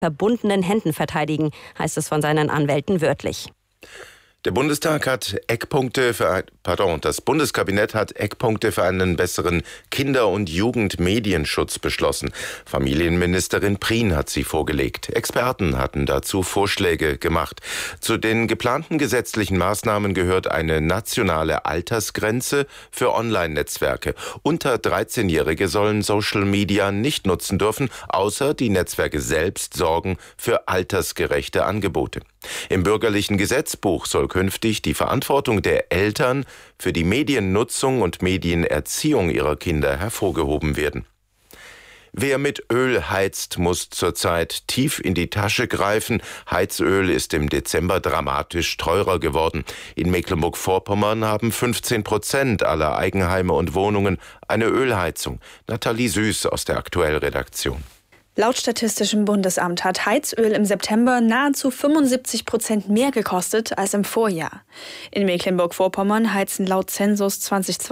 verbundenen Händen verteidigen, heißt es von seinen Anwälten wörtlich. Das Bundeskabinett hat Eckpunkte für einen besseren Kinder- und Jugendmedienschutz beschlossen. Familienministerin Prien hat sie vorgelegt. Experten hatten dazu Vorschläge gemacht. Zu den geplanten gesetzlichen Maßnahmen gehört eine nationale Altersgrenze für Online-Netzwerke. Unter 13-Jährige sollen Social Media nicht nutzen dürfen, außer die Netzwerke selbst sorgen für altersgerechte Angebote. Im bürgerlichen Gesetzbuch soll künftig die Verantwortung der Eltern für die Mediennutzung und Medienerziehung ihrer Kinder hervorgehoben werden. Wer mit Öl heizt, muss zurzeit tief in die Tasche greifen. Heizöl ist im Dezember dramatisch teurer geworden. In Mecklenburg-Vorpommern haben 15% aller Eigenheime und Wohnungen eine Ölheizung. Nathalie Süß aus der Aktuell-Redaktion. Laut Statistischem Bundesamt hat Heizöl im September nahezu 75% mehr gekostet als im Vorjahr. In Mecklenburg-Vorpommern heizen laut Zensus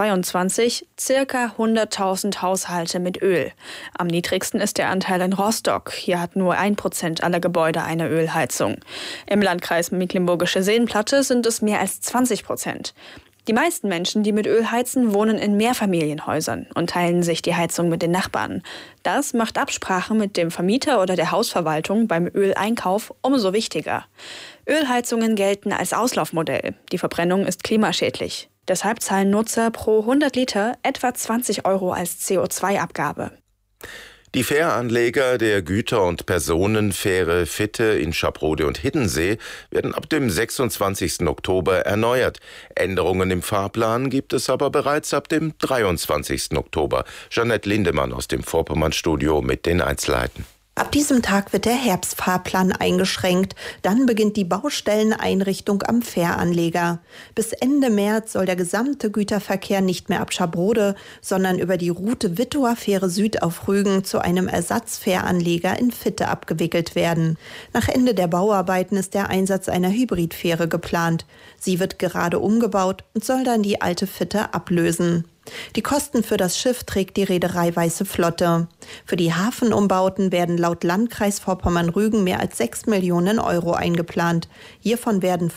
2022 ca. 100.000 Haushalte mit Öl. Am niedrigsten ist der Anteil in Rostock. Hier hat nur 1% aller Gebäude eine Ölheizung. Im Landkreis Mecklenburgische Seenplatte sind es mehr als 20%. Die meisten Menschen, die mit Öl heizen, wohnen in Mehrfamilienhäusern und teilen sich die Heizung mit den Nachbarn. Das macht Absprache mit dem Vermieter oder der Hausverwaltung beim Öleinkauf umso wichtiger. Ölheizungen gelten als Auslaufmodell. Die Verbrennung ist klimaschädlich. Deshalb zahlen Nutzer pro 100 Liter etwa 20 € als CO2-Abgabe. Die Fähranleger der Güter- und Personenfähre Fitte in Schaprode und Hiddensee werden ab dem 26. Oktober erneuert. Änderungen im Fahrplan gibt es aber bereits ab dem 23. Oktober. Jeanette Lindemann aus dem Vorpommern-Studio mit den Einzelheiten. Ab diesem Tag wird der Herbstfahrplan eingeschränkt. Dann beginnt die Baustelleneinrichtung am Fähranleger. Bis Ende März soll der gesamte Güterverkehr nicht mehr ab Schabrode, sondern über die Route Wittower Fähre Süd auf Rügen zu einem Ersatzfähranleger in Fitte abgewickelt werden. Nach Ende der Bauarbeiten ist der Einsatz einer Hybridfähre geplant. Sie wird gerade umgebaut und soll dann die alte Fitte ablösen. Die Kosten für das Schiff trägt die Reederei Weiße Flotte. Für die Hafenumbauten werden laut Landkreis Vorpommern-Rügen mehr als 6 Millionen € eingeplant. Hiervon werden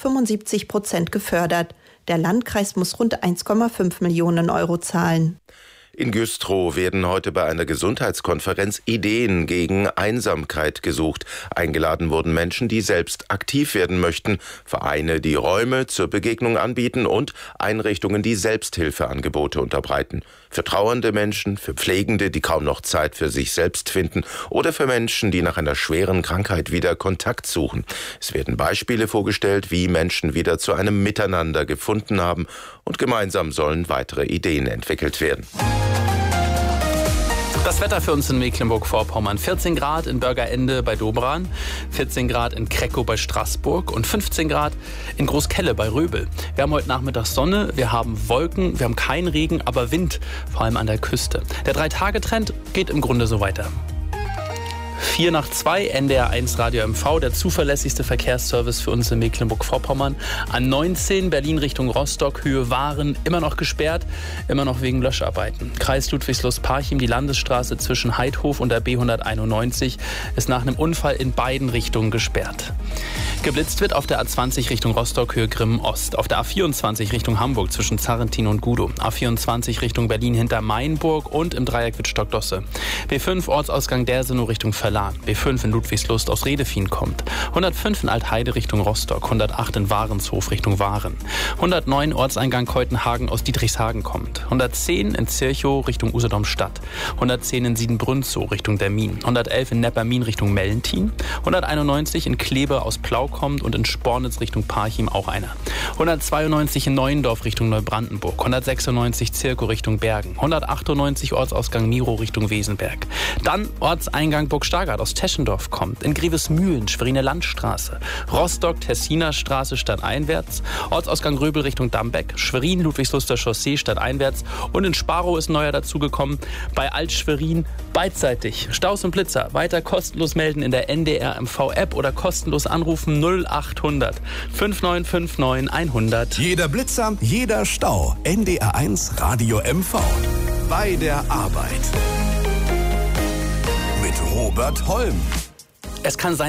75% gefördert. Der Landkreis muss rund 1,5 Millionen € zahlen. In Güstrow werden heute bei einer Gesundheitskonferenz Ideen gegen Einsamkeit gesucht. Eingeladen wurden Menschen, die selbst aktiv werden möchten, Vereine, die Räume zur Begegnung anbieten und Einrichtungen, die Selbsthilfeangebote unterbreiten. Für trauernde Menschen, für Pflegende, die kaum noch Zeit für sich selbst finden oder für Menschen, die nach einer schweren Krankheit wieder Kontakt suchen. Es werden Beispiele vorgestellt, wie Menschen wieder zu einem Miteinander gefunden haben und gemeinsam sollen weitere Ideen entwickelt werden. Das Wetter für uns in Mecklenburg-Vorpommern. 14 Grad in Börgerende bei Dobran, 14 Grad in Kreckow bei Straßburg und 15 Grad in Großkelle bei Röbel. Wir haben heute Nachmittag Sonne, wir haben Wolken, wir haben keinen Regen, aber Wind, vor allem an der Küste. Der 3-Tage-Trend geht im Grunde so weiter. 4:02, NDR 1 Radio MV, der zuverlässigste Verkehrsservice für uns in Mecklenburg-Vorpommern. A19 Berlin Richtung Rostock, Höhe Waren, immer noch gesperrt, immer noch wegen Löscharbeiten. Kreis Ludwigslust-Parchim, die Landesstraße zwischen Heidhof und der B191 ist nach einem Unfall in beiden Richtungen gesperrt. Geblitzt wird auf der A20 Richtung Rostock, Höhe Grimmen-Ost. Auf der A24 Richtung Hamburg zwischen Zarrentin und Gudow. A24 Richtung Berlin hinter Mainburg und im Dreieck mit Stockdosse. B5 Ortsausgang Dersenow Richtung Verlan. B5 in Ludwigslust aus Redefien kommt. 105 in Altheide Richtung Rostock. 108 in Warenshof Richtung Waren. 109 Ortseingang Keutenhagen aus Dietrichshagen kommt. 110 in Zirchow Richtung Usedom-Stadt. 110 in Siedenbrünzow Richtung Dermin. 111 in Neppermin Richtung Mellentin. 191 in Kleve aus Plau kommt und in Spornitz Richtung Parchim auch einer. 192 in Neuendorf Richtung Neubrandenburg. 196 Zirkow Richtung Bergen. 198 Ortsausgang Miro Richtung Wesenberg. Dann Ortseingang Burg-Stargard aus Teschendorf kommt. In Grevesmühlen Schweriner Landstraße. Rostock Tessiner Straße stadteinwärts. Ortsausgang Röbel Richtung Dambeck. Schwerin Ludwigsluster Chaussee stadteinwärts. Und in Sparow ist neuer dazugekommen. Bei Alt-Schwerin beidseitig. Staus und Blitzer weiter kostenlos melden in der NDR MV-App oder kostenlos anrufen 0800 5959 100. Jeder Blitzer, jeder Stau. NDR 1 Radio MV. Bei der Arbeit. Mit Robert Holm. Es kann sein,